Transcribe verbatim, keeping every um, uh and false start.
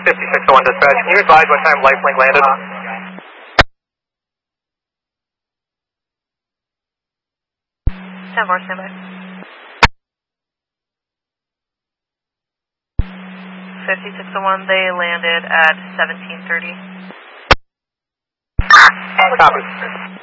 fifty-six oh one dispatch, can you advise what time Lifelink landed? ten four, stand by. fifty-six oh one, they landed at seventeen thirty. Copy.